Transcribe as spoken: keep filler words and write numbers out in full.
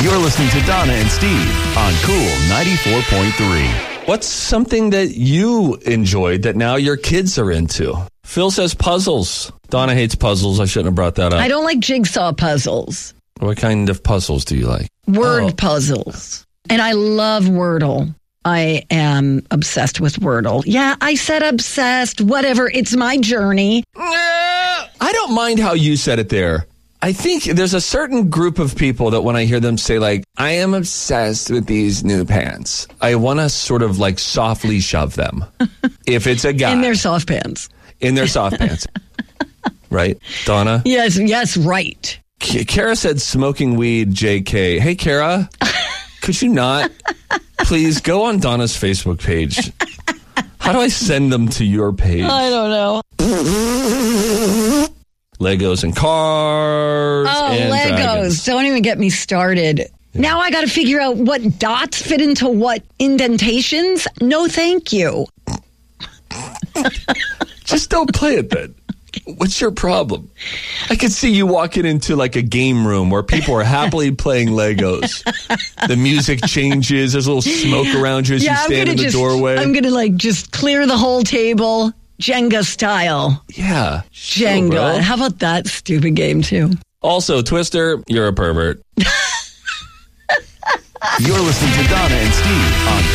You're listening to Donna and Steve on Cool ninety-four point three. What's something that you enjoyed that now your kids are into? Phil says puzzles. Donna hates puzzles. I shouldn't have brought that up. I don't like jigsaw puzzles. What kind of puzzles do you like? Word Oh. puzzles. And I love Wordle. I am obsessed with Wordle. Yeah, I said obsessed. Whatever. It's my journey. I don't mind how you said it there. I think there's a certain group of people that when I hear them say, like, I am obsessed with these new pants, I want to sort of like softly shove them. If it's a guy. In their soft pants. In their soft pants. Right, Donna? Yes, yes, right. K- Kara said smoking weed, J K. Hey, Kara, could you not please go on Donna's Facebook page? How do I send them to your page? I don't know. Legos and cars. Oh, and Legos. dragons. Don't even get me started. Yeah. Now I got to figure out what dots fit into what indentations. No, thank you. Just don't play it then. What's your problem? I could see you walking into like a game room where people are happily playing Legos. The music changes. There's a little smoke around you as Yeah, you I'm stand gonna in the just, doorway. I'm going to like just clear the whole table, Jenga style. Yeah. sure, Jenga. bro. How about that stupid game too? Also, Twister, you're a pervert. You're listening to Donna and Steve on